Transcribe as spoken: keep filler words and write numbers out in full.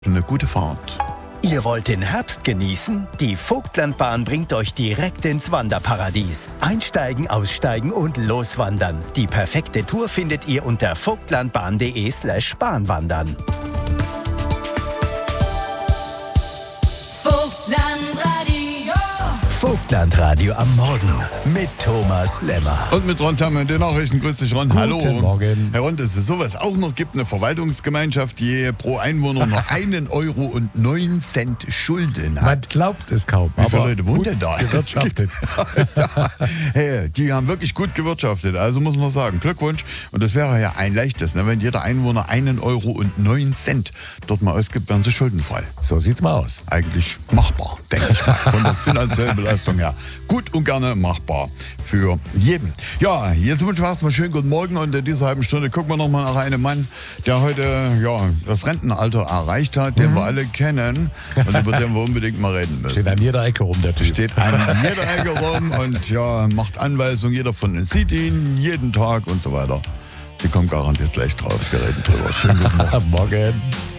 Eine gute Fahrt. Ihr wollt den Herbst genießen? Die Vogtlandbahn bringt euch direkt ins Wanderparadies. Einsteigen, aussteigen und loswandern. Die perfekte Tour findet ihr unter vogtlandbahn.de slash bahnwandern. Vogtlandradio. Vogtlandradio am Morgen mit Thomas Lemmer. Und mit Ron Tammer in den Nachrichten. Grüß dich, Ron. Guten Hallo. Morgen. Herr Ron, dass es sowas auch noch gibt, eine Verwaltungsgemeinschaft, die pro Einwohner nur einen Euro und neun Cent Schulden hat. Man glaubt es kaum. Wie viele aber Leute wohnen gut denn da? gewirtschaftet. Ja, hey, die haben wirklich gut gewirtschaftet, also muss man sagen, Glückwunsch. Und das wäre ja ein leichtes, ne? Wenn jeder Einwohner einen Euro und neun Cent dort mal ausgibt, wären sie schuldenfrei. So sieht's mal aus. Eigentlich machbar, denke ich mal, von der finanziellen Belastung her. Gut und gerne machbar für jeden. Ja, jetzt wünschen wir erstmal schönen guten Morgen und in dieser halben Stunde gucken wir nochmal nach einem Mann, der heute ja, das Rentenalter erreicht hat, den mhm. wir alle kennen und über den wir unbedingt mal reden müssen. Steht an jeder Ecke rum, der Typ. Steht an jeder Ecke rum und ja, macht Anweisungen, jeder von uns sieht ihn jeden Tag und so weiter. Sie kommen garantiert gleich drauf, wir reden drüber. Schönen guten Morgen. Morgen.